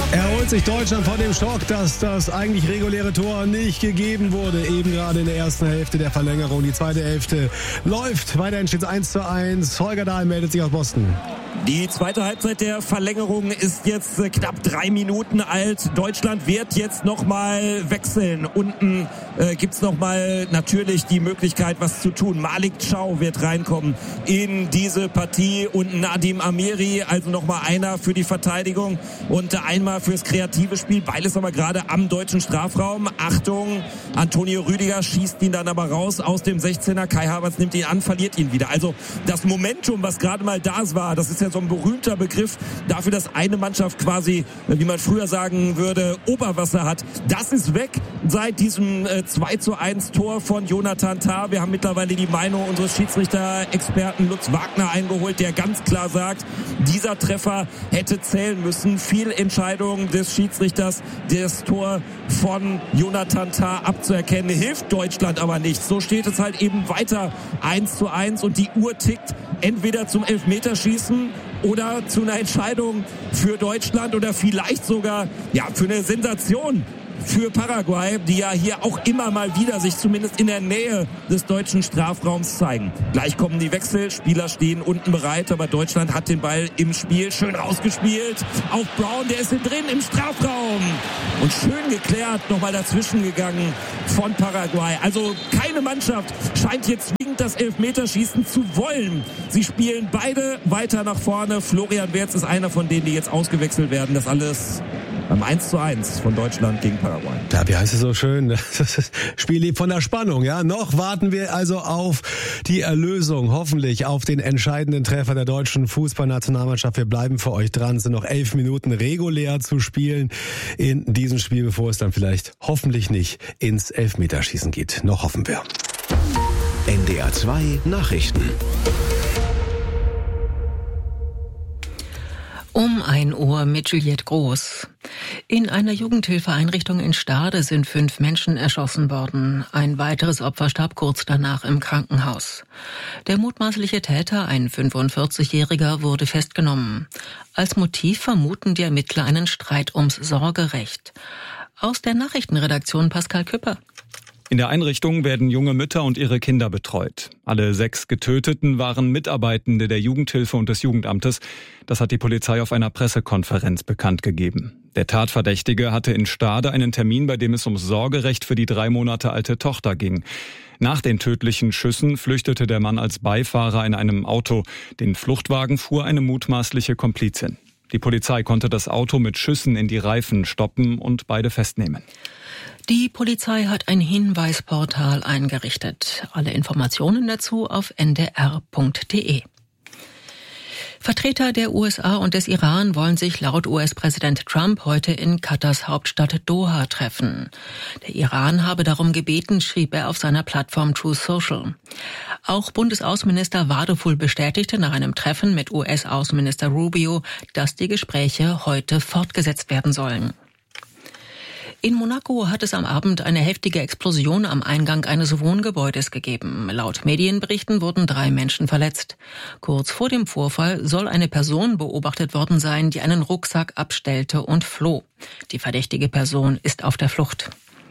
Erholt sich Deutschland von dem Schock, dass das eigentlich reguläre Tor nicht gegeben wurde. Eben gerade in der ersten Hälfte der Verlängerung. Die zweite Hälfte läuft. Weiterhin steht es 1:1. Holger Dahl meldet sich aus Boston. Die zweite Halbzeit der Verlängerung ist jetzt knapp 3 Minuten alt. Deutschland wird jetzt nochmal wechseln. Unten gibt's nochmal natürlich die Möglichkeit, was zu tun. Malik Thiaw wird reinkommen in diese Partie und Nadim Amiri, also nochmal einer für die Verteidigung und einmal fürs kreative Spiel. Beides aber gerade am deutschen Strafraum. Achtung, Antonio Rüdiger schießt ihn dann aber raus aus dem 16er. Kai Havertz nimmt ihn an, verliert ihn wieder. Also das Momentum, was gerade mal da war, das ist ja so ein berühmter Begriff dafür, dass eine Mannschaft quasi, wie man früher sagen würde, Oberwasser hat. Das ist weg seit diesem 2:1 Tor von Jonathan Tah. Wir haben mittlerweile die Meinung unseres Schiedsrichter-Experten Lutz Wagner eingeholt, der ganz klar sagt, dieser Treffer hätte zählen müssen. Fehlentscheidung des Schiedsrichters, das Tor von Jonathan Tah abzuerkennen, hilft Deutschland aber nicht. So steht es halt eben weiter 1:1 und die Uhr tickt entweder zum Elfmeterschießen oder zu einer Entscheidung für Deutschland oder vielleicht sogar für eine Sensation für Paraguay, die ja hier auch immer mal wieder sich zumindest in der Nähe des deutschen Strafraums zeigen. Gleich kommen die Wechsel, Spieler stehen unten bereit, aber Deutschland hat den Ball im Spiel schön rausgespielt. Auf Brown, der ist drin im Strafraum. Und schön geklärt, nochmal dazwischen gegangen von Paraguay. Also keine Mannschaft scheint jetzt zwingend das Elfmeterschießen zu wollen. Sie spielen beide weiter nach vorne. Florian Wirtz ist einer von denen, die jetzt ausgewechselt werden. Das alles beim 1:1 von Deutschland gegen Paraguay. Ja, wie heißt es so schön? Das Spiel lebt von der Spannung, ja. Noch warten wir also auf die Erlösung, hoffentlich auf den entscheidenden Treffer der deutschen Fußballnationalmannschaft. Wir bleiben für euch dran. Es sind noch 11 Minuten regulär zu spielen in diesem Spiel, bevor es dann vielleicht hoffentlich nicht ins Elfmeterschießen geht. Noch hoffen wir. NDR 2 Nachrichten. Um 1 Uhr mit Juliette Groß. In einer Jugendhilfeeinrichtung in Stade sind 5 Menschen erschossen worden. Ein weiteres Opfer starb kurz danach im Krankenhaus. Der mutmaßliche Täter, ein 45-Jähriger, wurde festgenommen. Als Motiv vermuten die Ermittler einen Streit ums Sorgerecht. Aus der Nachrichtenredaktion Pascal Küpper. In der Einrichtung werden junge Mütter und ihre Kinder betreut. Alle 6 Getöteten waren Mitarbeitende der Jugendhilfe und des Jugendamtes. Das hat die Polizei auf einer Pressekonferenz bekannt gegeben. Der Tatverdächtige hatte in Stade einen Termin, bei dem es ums Sorgerecht für die 3 Monate alte Tochter ging. Nach den tödlichen Schüssen flüchtete der Mann als Beifahrer in einem Auto. Den Fluchtwagen fuhr eine mutmaßliche Komplizin. Die Polizei konnte das Auto mit Schüssen in die Reifen stoppen und beide festnehmen. Die Polizei hat ein Hinweisportal eingerichtet. Alle Informationen dazu auf ndr.de. Vertreter der USA und des Iran wollen sich laut US-Präsident Trump heute in Katars Hauptstadt Doha treffen. Der Iran habe darum gebeten, schrieb er auf seiner Plattform Truth Social. Auch Bundesaußenminister Wadefuhl bestätigte nach einem Treffen mit US-Außenminister Rubio, dass die Gespräche heute fortgesetzt werden sollen. In Monaco hat es am Abend eine heftige Explosion am Eingang eines Wohngebäudes gegeben. Laut Medienberichten wurden 3 Menschen verletzt. Kurz vor dem Vorfall soll eine Person beobachtet worden sein, die einen Rucksack abstellte und floh. Die verdächtige Person ist auf der Flucht.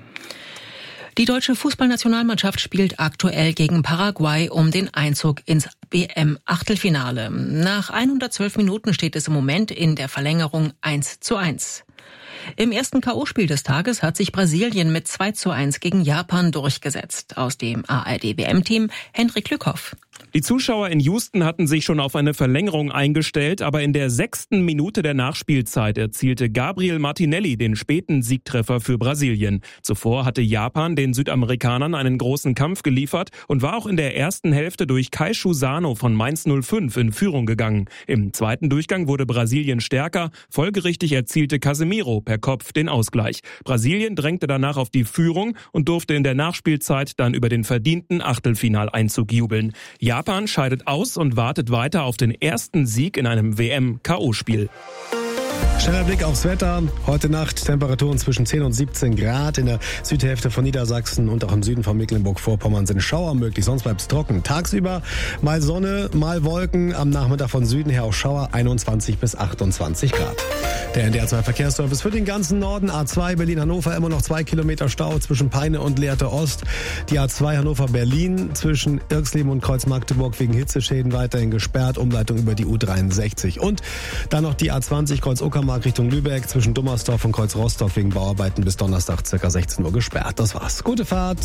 Die deutsche Fußballnationalmannschaft spielt aktuell gegen Paraguay um den Einzug ins WM-Achtelfinale. Nach 112 Minuten steht es im Moment in der Verlängerung 1:1. Im ersten K.O.-Spiel des Tages hat sich Brasilien mit 2:1 gegen Japan durchgesetzt. Aus dem ARD-WM-Team Henrik Lückhoff. Die Zuschauer in Houston hatten sich schon auf eine Verlängerung eingestellt, aber in der 6. Minute der Nachspielzeit erzielte Gabriel Martinelli den späten Siegtreffer für Brasilien. Zuvor hatte Japan den Südamerikanern einen großen Kampf geliefert und war auch in der ersten Hälfte durch Keishu Sano von Mainz 05 in Führung gegangen. Im zweiten Durchgang wurde Brasilien stärker, folgerichtig erzielte Casemiro per Kopf den Ausgleich. Brasilien drängte danach auf die Führung und durfte in der Nachspielzeit dann über den verdienten Achtelfinaleinzug jubeln. Japan scheidet aus und wartet weiter auf den ersten Sieg in einem WM-K.O.-Spiel. Schneller Blick aufs Wetter. Heute Nacht Temperaturen zwischen 10 und 17 Grad. In der Südhälfte von Niedersachsen und auch im Süden von Mecklenburg-Vorpommern sind Schauer möglich. Sonst bleibt es trocken. Tagsüber mal Sonne, mal Wolken. Am Nachmittag von Süden her auch Schauer, 21 bis 28 Grad. Der NDR 2 Verkehrsservice für den ganzen Norden. A2 Berlin-Hannover, immer noch 2 Kilometer Stau zwischen Peine und Lehrte Ost. Die A2 Hannover-Berlin zwischen Irxleben und Kreuz-Magdeburg wegen Hitzeschäden weiterhin gesperrt. Umleitung über die U63. Und dann noch die A20 Kreuz-Uckermark Richtung Lübeck zwischen Dummersdorf und Kreuz-Rostock wegen Bauarbeiten bis Donnerstag ca. 16 Uhr gesperrt. Das war's. Gute Fahrt.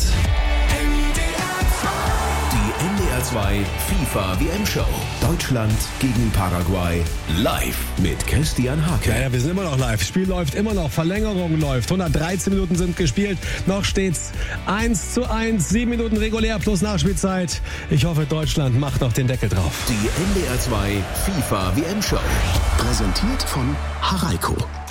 Die NDR 2 FIFA WM-Show. Deutschland gegen Paraguay. Live mit Christian Hake. Ja, wir sind immer noch live. Spiel läuft immer noch. Verlängerung läuft. 113 Minuten sind gespielt. Noch steht's 1:1. 7 Minuten regulär plus Nachspielzeit. Ich hoffe, Deutschland macht noch den Deckel drauf. Die NDR 2 FIFA WM-Show. Präsentiert von Haraiko.